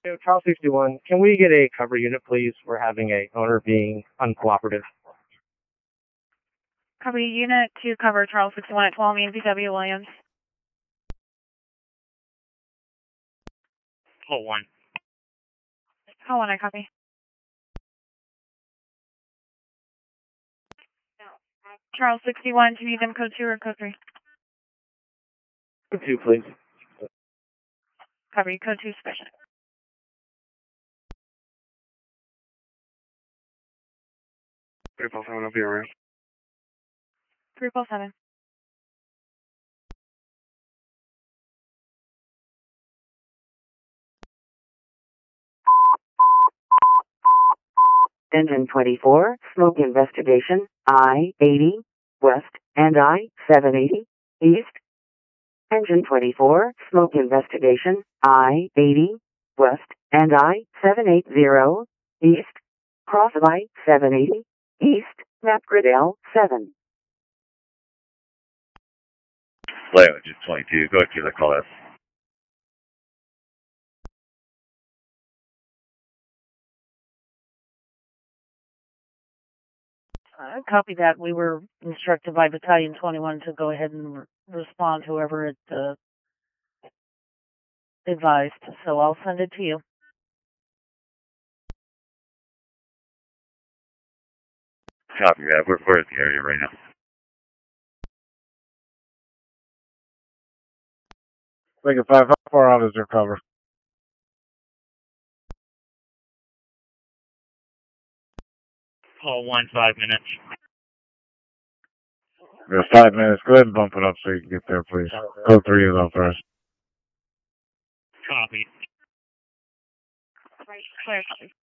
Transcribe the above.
Charles 61, can we get a cover unit, please? We're having a owner being uncooperative. Cover unit to cover Charles 61 at 12 and VW Williams. Call 1. Call 1, I copy. Charles 61, do you need them code 2 or code 3? Code 2, please. Copy, code 2 sufficient. I'll be around. 347. Engine 24, smoke investigation, I-80, west, and I-780, east. Engine 24, smoke investigation, I-80, west, and I-780, east. Cross of I-780, east, map grid L7. Leo, just 22, go to the call us. Copy that. We were instructed by Battalion 21 to go ahead and respond to whoever it advised. So I'll send it to you. Copy that. We're at the area right now. Lincoln 5, how far out is your cover? Call 1, 5 minutes. There's 5 minutes. Go ahead and bump it up so you can get there, please. Code 3 is up first. Copy. Clear, copy.